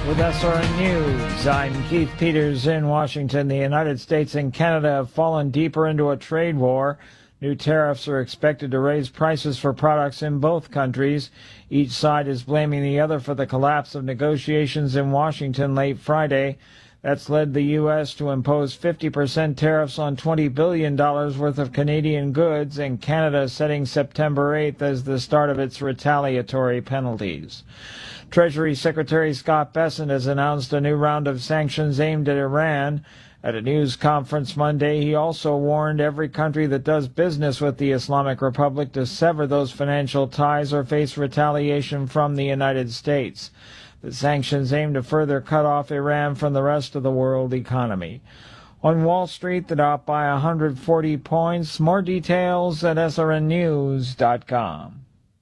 with SRN News. I'm Keith Peters in Washington. The United States and Canada have fallen deeper into a trade war. New tariffs are expected to raise prices for products in both countries. Each side is blaming the other for the collapse of negotiations in Washington late Friday. That's led the U.S. to impose 50% tariffs on $20 billion worth of Canadian goods, and Canada setting September 8th as the start of its retaliatory penalties. Treasury Secretary Scott Bessent has announced a new round of sanctions aimed at Iran. At a news conference Monday, he also warned every country that does business with the Islamic Republic to sever those financial ties or face retaliation from the United States. The sanctions aim to further cut off Iran from the rest of the world economy. On Wall Street, the Dow by 140 points. More details at srnnews.com.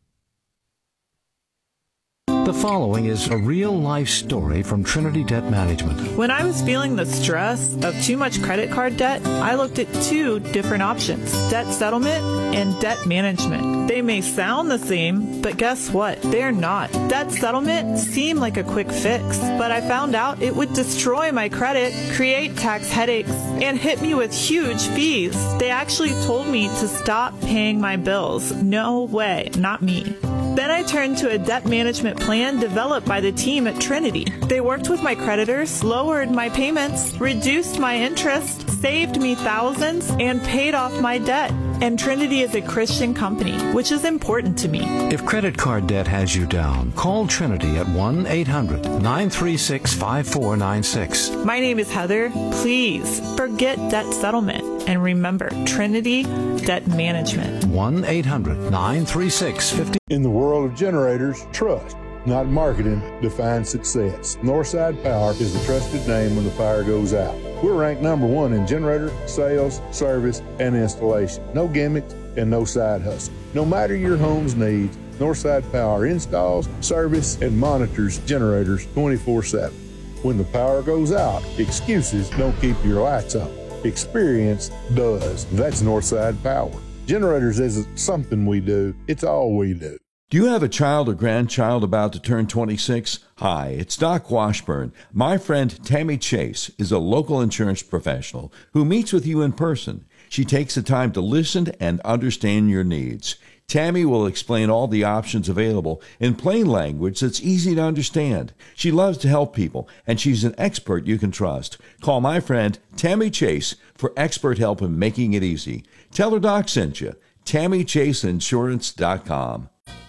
The following is a real-life story from Trinity Debt Management. When I was feeling the stress of too much credit card debt, I looked at two different options: debt settlement and debt management. They may sound the same, but guess what? They're not. Debt settlement seemed like a quick fix, but I found out it would destroy my credit, create tax headaches, and hit me with huge fees. They actually told me to stop paying my bills. No way, not me. Then I turned to a debt management plan developed by the team at Trinity. They worked with my creditors, lowered my payments, reduced my interest, saved me thousands, and paid off my debt. And Trinity is a Christian company, which is important to me. If credit card debt has you down, call Trinity at 1-800-936-5496. My name is Heather. Please forget debt settlement and remember Trinity Debt Management. 1-800-936-50. In the world of generators, trust, not marketing, defines success. Northside Power is the trusted name when the fire goes out. We're ranked number one in generator, sales, service, and installation. No gimmicks and no side hustle. No matter your home's needs, Northside Power installs, service, and monitors generators 24/7. When the power goes out, excuses don't keep your lights on. Experience does. That's Northside Power. Generators isn't something we do, it's all we do. Do you have a child or grandchild about to turn 26? Hi, it's Doc Washburn. My friend Tammy Chase is a local insurance professional who meets with you in person. She takes the time to listen and understand your needs. Tammy will explain all the options available in plain language that's easy to understand. She loves to help people, and she's an expert you can trust. Call my friend Tammy Chase for expert help in making it easy. Tell her Doc sent you. TammyChaseInsurance.com.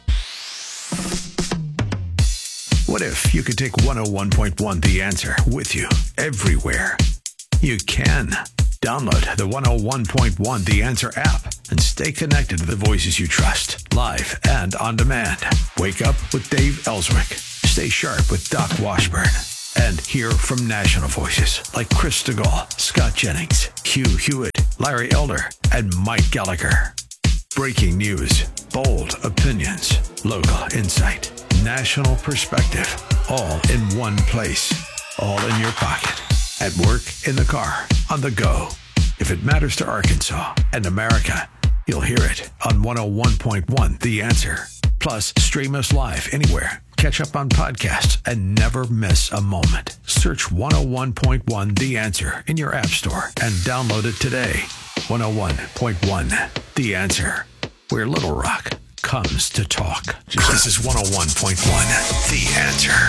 What if you could take 101.1 The Answer with you everywhere? You can. Download the 101.1 The Answer app and stay connected to the voices you trust, live and on demand. Wake up with Dave Ellswick. Stay sharp with Doc Washburn. And hear from national voices like Chris DeGaulle, Scott Jennings, Hugh Hewitt, Larry Elder, and Mike Gallagher. Breaking news, bold opinions, local insight, national perspective, all in one place, all in your pocket, at work, in the car, on the go. If it matters to Arkansas and America, you'll hear it on 101.1 The Answer. Plus, stream us live anywhere. Catch up on podcasts and never miss a moment. Search 101.1 The Answer in your app store and download it today. 101.1 The Answer, where Little Rock comes to talk. This is 101.1 The Answer.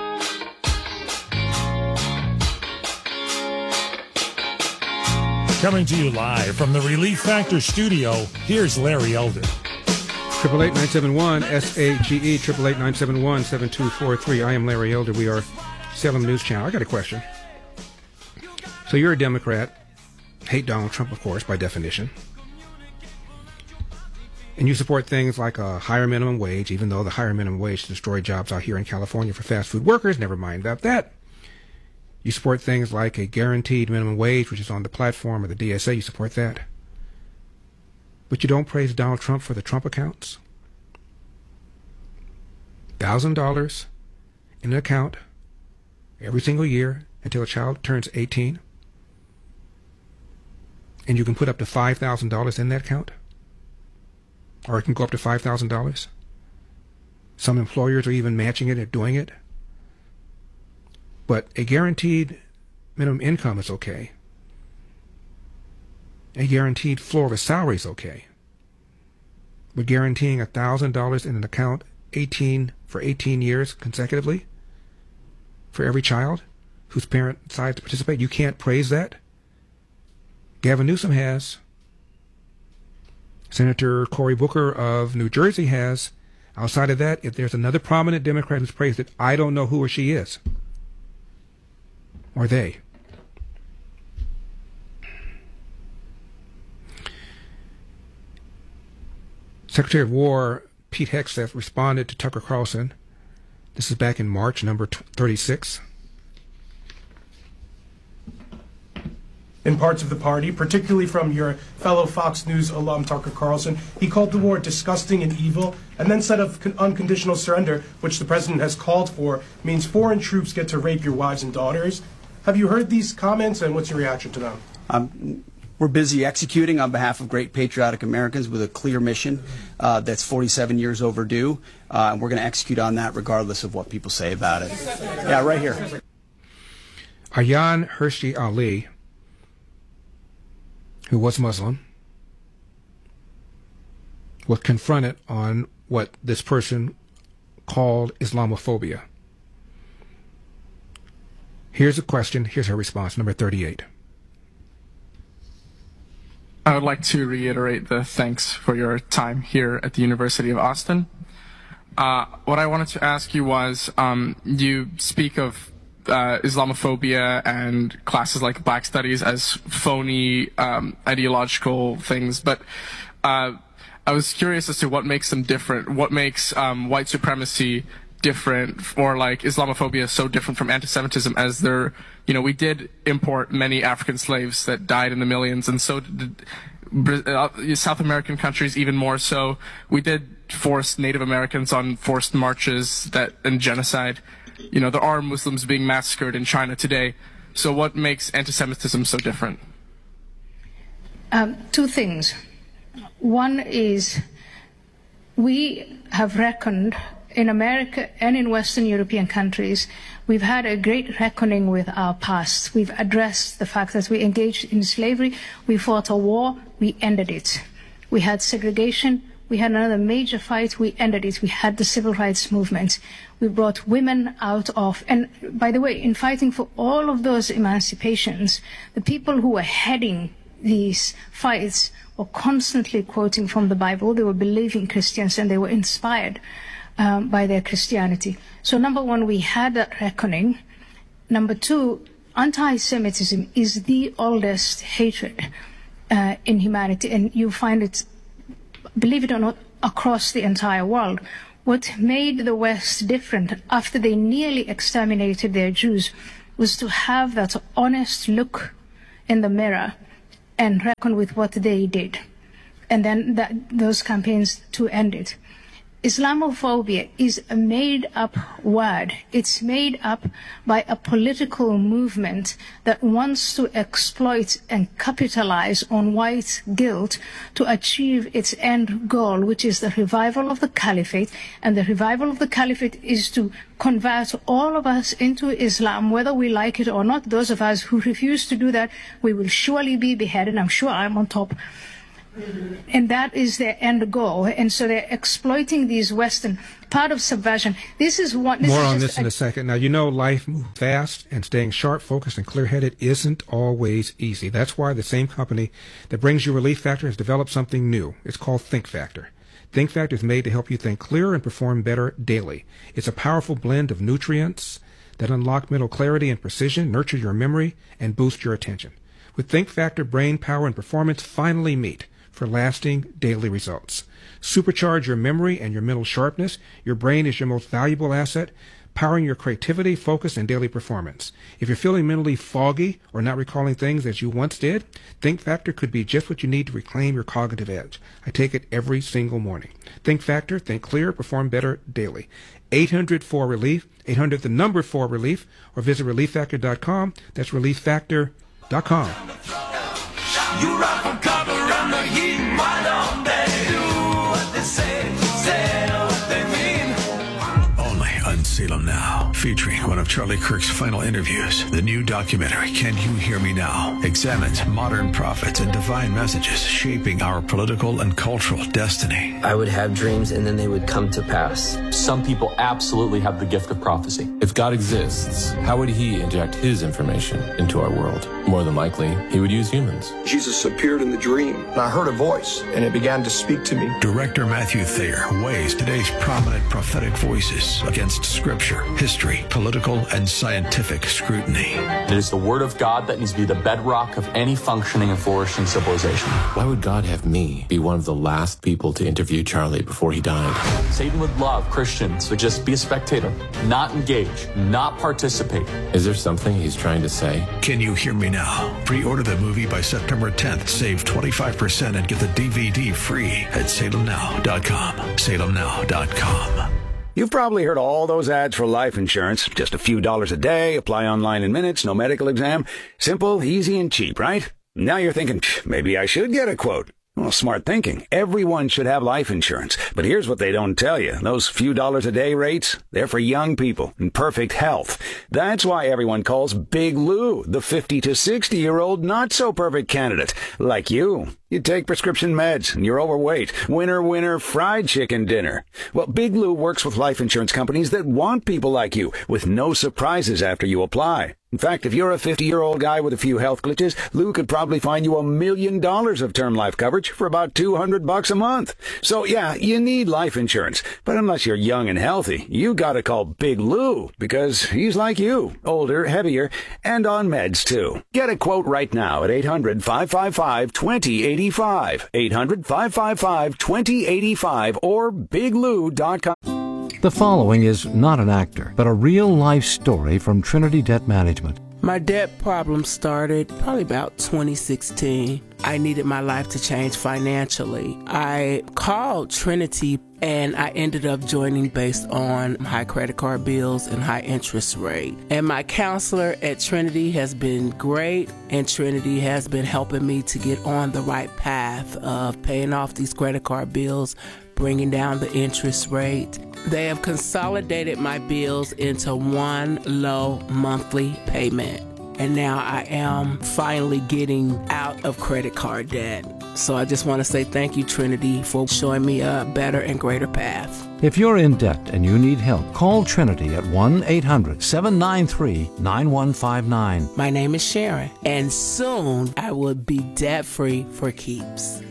Coming to you live from the Relief Factor studio, here's Larry Elder. 888-971-SAGE, 888-971-7243. I am Larry Elder. We are Salem News Channel. I got a question. So you're a Democrat. Hate Donald Trump, of course, by definition. And you support things like a higher minimum wage, even though the higher minimum wage destroyed jobs out here in California for fast food workers. Never mind about that. You support things like a guaranteed minimum wage, which is on the platform of the DSA. You support that. But you don't praise Donald Trump for the Trump accounts. $1,000 in an account every single year until a child turns 18. And you can put up to $5,000 in that account. Or it can go up to $5,000. Some employers are even matching it and doing it. But a guaranteed minimum income is okay. A guaranteed floor of a salary is okay. But guaranteeing $1,000 in an account for 18 years consecutively for every child whose parent decides to participate, you can't praise that. Gavin Newsom has. Senator Cory Booker of New Jersey has. Outside of that, if there's another prominent Democrat who's praised it, I don't know who or she is. Or they. Secretary of War Pete Hegseth responded to Tucker Carlson. This is back in March, number 36. In parts of the party, particularly from your fellow Fox News alum Tucker Carlson, he called the war disgusting and evil, and then said of unconditional surrender, which the president has called for, means foreign troops get to rape your wives and daughters. Have you heard these comments, and what's your reaction to them? We're busy executing on behalf of great patriotic Americans with a clear mission that's 47 years overdue, and we're going to execute on that regardless of what people say about it. Yeah, right here. Ayaan Hirsi Ali, who was Muslim, was confronted on what this person called Islamophobia. Here's a question. Here's her response, number 38. I would like to reiterate the thanks for your time here at the University of Austin. What I wanted to ask you was, you speak of Islamophobia and classes like Black Studies as phony ideological things, but I was curious as to what makes them different. What makes white supremacy different, or like Islamophobia so different from anti-Semitism, as there, we did import many African slaves that died in the millions, and so did South American countries even more so. We did force Native Americans on forced marches and genocide. There are Muslims being massacred in China today. So what makes anti-Semitism so different? Two things. One is we have reckoned in America and in Western European countries, we've had a great reckoning with our past. We've addressed the fact that we engaged in slavery, we fought a war, we ended it. We had segregation, we had another major fight, we ended it. We had the civil rights movement. We brought women out of, and by the way, in fighting for all of those emancipations, the people who were heading these fights were constantly quoting from the Bible. They were believing Christians and they were inspired by their Christianity. So number one, we had that reckoning. Number two, anti-Semitism is the oldest hatred in humanity, and you find it, believe it or not, across the entire world. What made the West different after they nearly exterminated their Jews was to have that honest look in the mirror and reckon with what they did, and then those campaigns to end it. Islamophobia is a made-up word. It's made up by a political movement that wants to exploit and capitalize on white guilt to achieve its end goal, which is the revival of the caliphate. And the revival of the caliphate is to convert all of us into Islam, whether we like it or not. Those of us who refuse to do that, we will surely be beheaded. I'm sure I'm on top. And that is their end goal. And so they're exploiting these Western part of subversion. This is what... More on this in a second. Now, life moves fast, and staying sharp, focused, and clear-headed isn't always easy. That's why the same company that brings you Relief Factor has developed something new. It's called Think Factor. Think Factor is made to help you think clearer and perform better daily. It's a powerful blend of nutrients that unlock mental clarity and precision, nurture your memory, and boost your attention. With Think Factor, brain power and performance finally meet for lasting daily results. Supercharge your memory and your mental sharpness. Your brain is your most valuable asset, powering your creativity, focus, and daily performance. If you're feeling mentally foggy or not recalling things as you once did, Think Factor could be just what you need to reclaim your cognitive edge. I take it every single morning. Think Factor, think clear, perform better daily. 800-4-RELIEF, 800 the number 4-RELIEF, or visit ReliefFactor.com. That's ReliefFactor.com. You rock from cover on the heat, why don't they do what they say what they mean? Only on Salem Now, featuring one of Charlie Kirk's final interviews. The new documentary, Can You Hear Me Now?, examines modern prophets and divine messages shaping our political and cultural destiny. I would have dreams and then they would come to pass. Some people absolutely have the gift of prophecy. If God exists, how would he inject his information into our world? More than likely, he would use humans. Jesus appeared in the dream, and I heard a voice, and it began to speak to me. Director Matthew Thayer weighs today's prominent prophetic voices against scripture, history, political, and scientific scrutiny. It is the word of God that needs to be the bedrock of any functioning and flourishing civilization. Why would God have me be one of the last people to interview Charlie before he died? Satan would love Christians to just be a spectator, not engage, not participate. Is there something he's trying to say? Can You Hear Me Now? Pre-order the movie by September 10th. Save 25% and get the DVD free at salemnow.com. salemnow.com. You've probably heard all those ads for life insurance. Just a few dollars a day, apply online in minutes, no medical exam. Simple, easy, and cheap, right? Now you're thinking, maybe I should get a quote. Well, smart thinking. Everyone should have life insurance. But here's what they don't tell you. Those few dollars a day rates, they're for young people in perfect health. That's why everyone calls Big Lou the 50 to 60-year-old not-so-perfect candidate. Like you. You take prescription meds, and you're overweight. Winner, fried chicken dinner. Well, Big Lou works with life insurance companies that want people like you, with no surprises after you apply. In fact, if you're a 50-year-old guy with a few health glitches, Lou could probably find you $1 million of term life coverage for about $200 a month. So, yeah, you need life insurance. But unless you're young and healthy, you gotta call Big Lou, because he's like you, older, heavier, and on meds, too. Get a quote right now at 800-555-2085. 800-555-2085 or biglou.com. The following is not an actor, but a real-life story from Trinity Debt Management. My debt problem started probably about 2016. I needed my life to change financially. I called Trinity and I ended up joining based on high credit card bills and high interest rate. And my counselor at Trinity has been great, and Trinity has been helping me to get on the right path of paying off these credit card bills, bringing down the interest rate. They have consolidated my bills into one low monthly payment. And now I am finally getting out of credit card debt. So I just want to say thank you, Trinity, for showing me a better and greater path. If you're in debt and you need help, call Trinity at 1-800-793-9159. My name is Sharon, and soon I will be debt-free for keeps.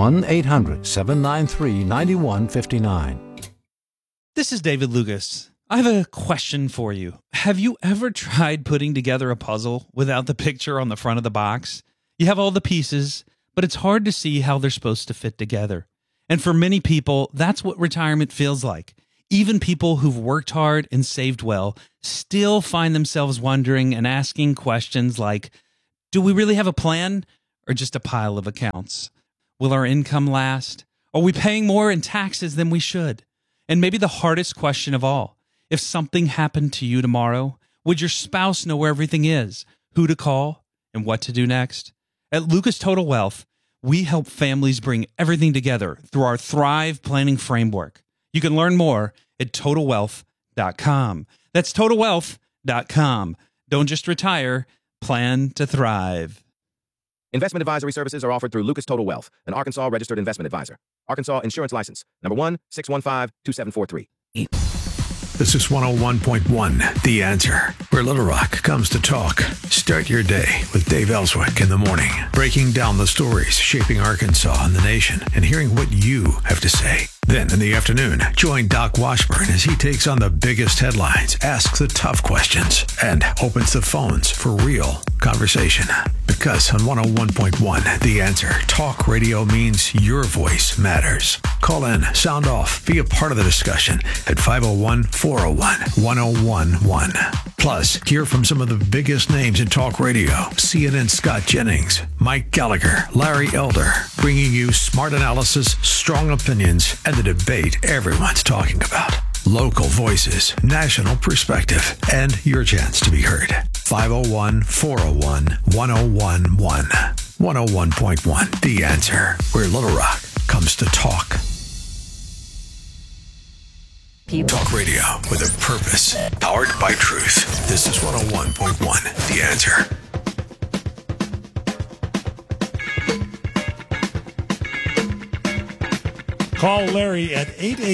1-800-793-9159. This is David Lucas. I have a question for you. Have you ever tried putting together a puzzle without the picture on the front of the box? You have all the pieces, but it's hard to see how they're supposed to fit together. And for many people, that's what retirement feels like. Even people who've worked hard and saved well still find themselves wondering and asking questions like, do we really have a plan or just a pile of accounts? Will our income last? Are we paying more in taxes than we should? And maybe the hardest question of all, if something happened to you tomorrow, would your spouse know where everything is, who to call, and what to do next? At Lucas Total Wealth, we help families bring everything together through our Thrive Planning Framework. You can learn more at TotalWealth.com. That's TotalWealth.com. Don't just retire, plan to thrive. Investment advisory services are offered through Lucas Total Wealth, an Arkansas registered investment advisor. Arkansas Insurance License, number 1-615-2743. This is 101.1, The Answer, where Little Rock comes to talk. Start your day with Dave Ellswick in the morning, breaking down the stories shaping Arkansas and the nation and hearing what you have to say. Then in the afternoon, join Doc Washburn as he takes on the biggest headlines, asks the tough questions, and opens the phones for real conversation. Because on 101.1, The Answer, talk radio means your voice matters. Call in, sound off, be a part of the discussion at 501-401-1011. Plus, hear from some of the biggest names in talk radio. CNN Scott Jennings, Mike Gallagher, Larry Elder, bringing you smart analysis, strong opinions, and the debate everyone's talking about. Local voices, national perspective, and your chance to be heard. 501-401-1011. 101.1, The Answer, where Little Rock comes to talk. Talk radio with a purpose. Powered by truth. This is 101.1 The Answer. Call Larry at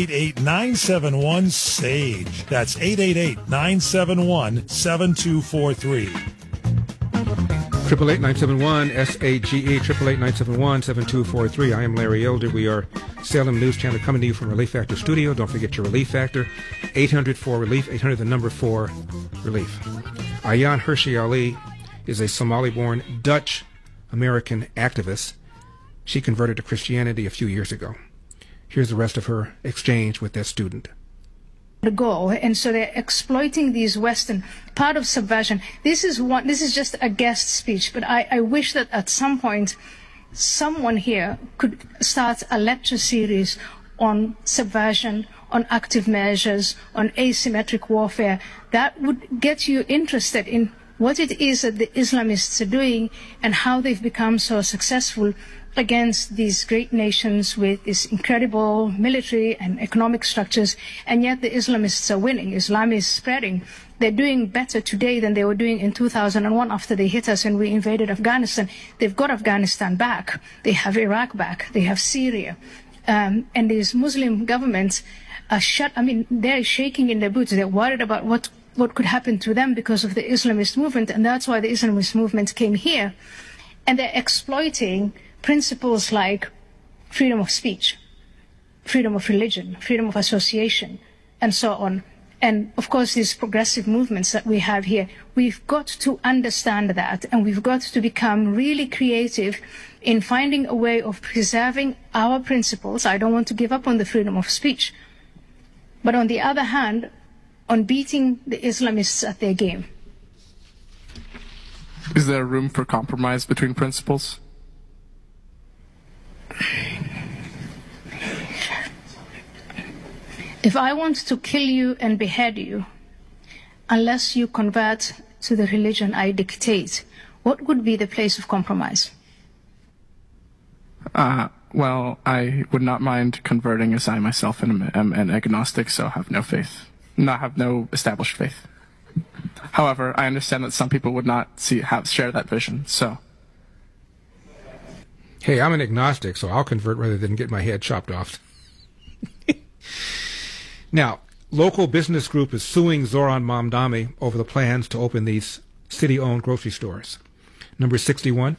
888-971-SAGE. That's 888-971-7243. 888-971-SAGE, 888-971-7243. I am Larry Elder. We are Salem News Channel coming to you from Relief Factor Studio. Don't forget your Relief Factor, 800-4-RELIEF, 800-4-RELIEF. Ayaan Hirsi Ali is a Somali-born Dutch-American activist. She converted to Christianity a few years ago. Here's the rest of her exchange with that student. Go, and so they're exploiting these Western part of subversion. This is just a guest speech, but I wish that at some point someone here could start a lecture series on subversion, on active measures, on asymmetric warfare. That would get you interested in what it is that the Islamists are doing and how they've become so successful against these great nations with this incredible military and economic structures, and yet the Islamists are winning. Islam is spreading. They're doing better today than they were doing in 2001 after they hit us and we invaded Afghanistan. They've got Afghanistan back. They have Iraq back. They have Syria. And these Muslim governments are they're shaking in their boots. They're worried about what could happen to them because of the Islamist movement, and that's why the Islamist movement came here. And they're exploiting principles like freedom of speech, freedom of religion, freedom of association, and so on. And of course, these progressive movements that we have here, we've got to understand that, and we've got to become really creative in finding a way of preserving our principles. I don't want to give up on the freedom of speech, but on the other hand, on beating the Islamists at their game. Is there room for compromise between principles? If I want to kill you and behead you, unless you convert to the religion I dictate, what would be the place of compromise? Well, I would not mind converting, as I myself am an agnostic, so have no faith. Have no established faith. However, I understand that some people would not share that vision, so. Hey, I'm an agnostic, so I'll convert rather than get my head chopped off. Now, local business group is suing Zoran Mamdani over the plans to open these city-owned grocery stores. Number 61.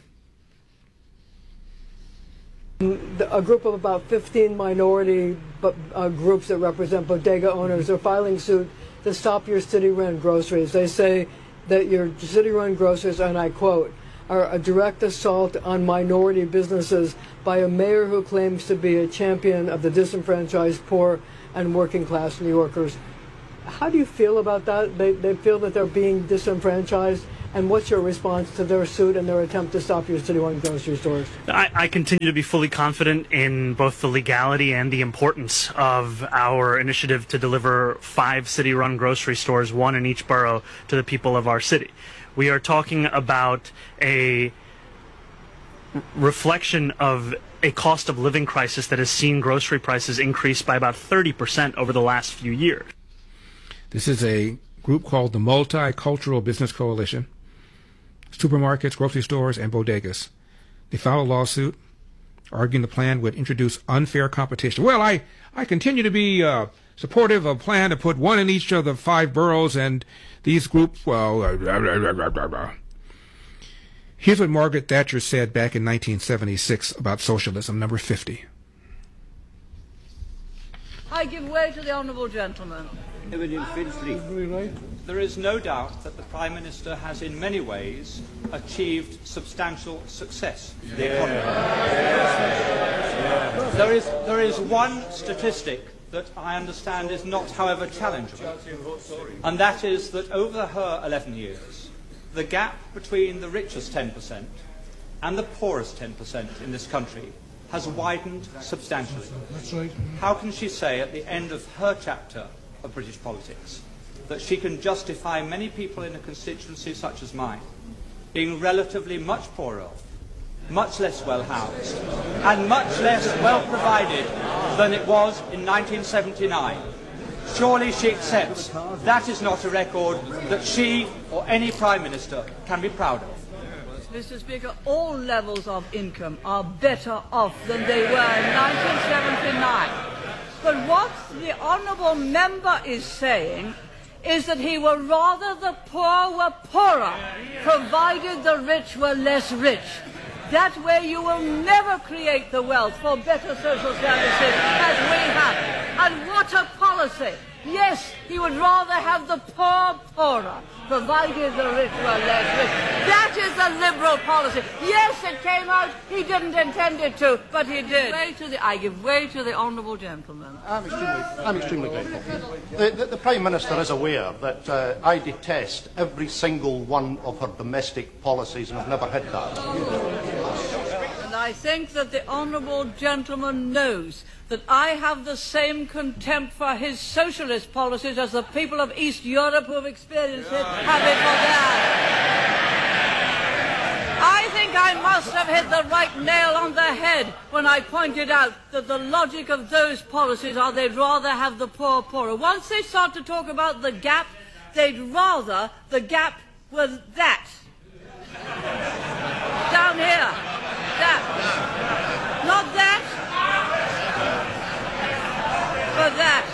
A group of about 15 minority groups that represent bodega owners are filing suit to stop your city-run groceries. They say that your city-run groceries, and I quote, are a direct assault on minority businesses by a mayor who claims to be a champion of the disenfranchised, poor, and working-class New Yorkers. How do you feel about that? They feel that they're being disenfranchised, and what's your response to their suit and their attempt to stop your city-run grocery stores? I continue to be fully confident in both the legality and the importance of our initiative to deliver 5 city-run grocery stores, 1 in each borough, to the people of our city. We are talking about a reflection of a cost of living crisis that has seen grocery prices increase by about 30% over the last few years. This is a group called the Multicultural Business Coalition. Supermarkets, grocery stores, and bodegas. They filed a lawsuit arguing the plan would introduce unfair competition. Well, I continue to be supportive of a plan to put 1 in each of the 5 boroughs, and these groups, well, here's what Margaret Thatcher said back in 1976 about socialism, number 50. I give way to the honourable gentleman. There is no doubt that the Prime Minister has in many ways achieved substantial success in the economy. There is one statistic that I understand is not, however, challengeable, and that is that over her 11 years, the gap between the richest 10% and the poorest 10% in this country has widened substantially. That's right. How can she say at the end of her chapter of British politics that she can justify many people in a constituency such as mine being relatively much poorer off, much less well housed, and much less well provided than it was in 1979? Surely she accepts that is not a record that she or any Prime Minister can be proud of. Mr. Speaker, all levels of income are better off than they were in 1979. But what the honourable member is saying is that he would rather the poor were poorer, provided the rich were less rich. That way you will never create the wealth for better social services as we have. And what a policy! Yes, he would rather have the poor poorer, provided the rich were less rich. That is a Liberal policy. Yes, it came out, he didn't intend it to, but he did. I give way to the honourable gentleman. I'm extremely grateful. The Prime Minister is aware that I detest every single one of her domestic policies and have never hid that. And I think that the honourable gentleman knows that I have the same contempt for his socialist policies as the people of East Europe who have experienced it have it for theirs. I think I must have hit the right nail on the head when I pointed out that the logic of those policies are they'd rather have the poor poorer. Once they start to talk about the gap, they'd rather the gap was that. Down here. That. Not that. But that.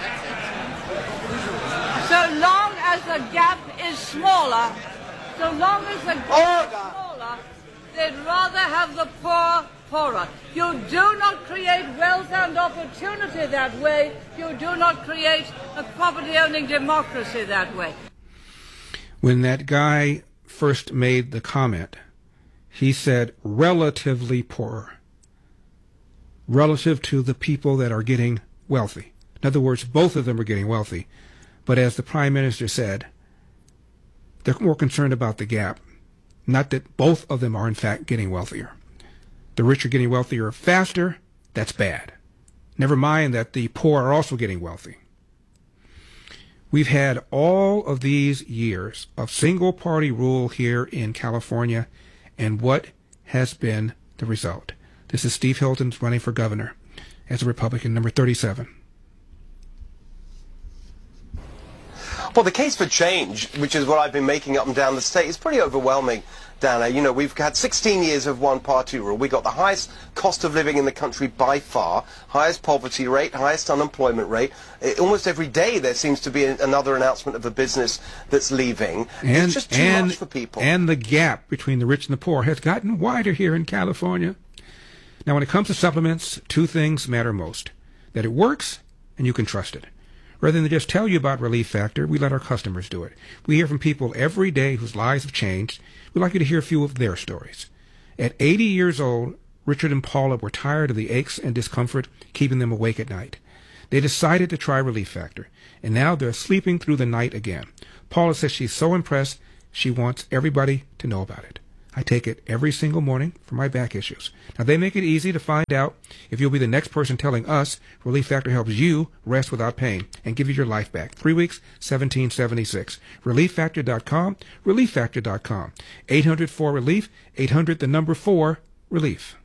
So long as the gap is smaller, so long as the gap is smaller, they'd rather have the poor poorer. You do not create wealth and opportunity that way. You do not create a property-owning democracy that way. When that guy first made the comment, he said relatively poorer, relative to the people that are getting wealthy. In other words, both of them are getting wealthy. But as the Prime Minister said, they're more concerned about the gap, not that both of them are in fact getting wealthier. The rich are getting wealthier faster, that's bad. Never mind that the poor are also getting wealthy. We've had all of these years of single-party rule here in California, and what has been the result? This is Steve Hilton running for governor as a Republican, number 37. Well, the case for change, which is what I've been making up and down the state, is pretty overwhelming, Dana. You know, we've had 16 years of one-party rule. We got the highest cost of living in the country by far, highest poverty rate, highest unemployment rate. Almost every day there seems to be another announcement of a business that's leaving. It's just too much for people. And the gap between the rich and the poor has gotten wider here in California. Now, when it comes to supplements, two things matter most: that it works and you can trust it. Rather than just tell you about Relief Factor, we let our customers do it. We hear from people every day whose lives have changed. We'd like you to hear a few of their stories. At 80 years old, Richard and Paula were tired of the aches and discomfort keeping them awake at night. They decided to try Relief Factor, and now they're sleeping through the night again. Paula says she's so impressed, she wants everybody to know about it. I take it every single morning for my back issues. Now, they make it easy to find out if you'll be the next person telling us Relief Factor helps you rest without pain and give you your life back. 3 weeks, $17.76. ReliefFactor.com, ReliefFactor.com. 800-4-RELIEF, 800 the number 4, relief.